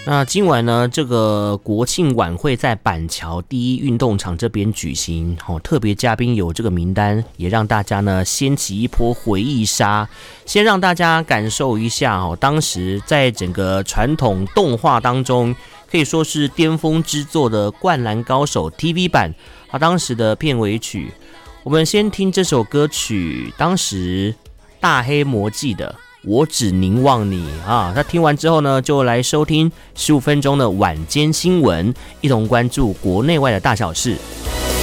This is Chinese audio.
那今晚呢，这个国庆晚会在板桥第一运动场这边举行，特别嘉宾有这个名单，也让大家呢掀起一波回忆杀。先让大家感受一下当时在整个传统动画当中，可以说是巅峰之作的《灌篮高手》TV 版当时的片尾曲。我们先听这首歌曲，当时大黑魔记的我只凝望你啊！那听完之后呢，就来收听15分钟的晚间新闻，一同关注国内外的大小事。